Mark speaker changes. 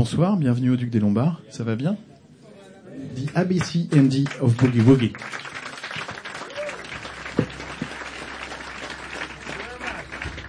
Speaker 1: bonsoir, bienvenue au Duc des Lombards, ça va bien? The ABC and of Boogie Woogie.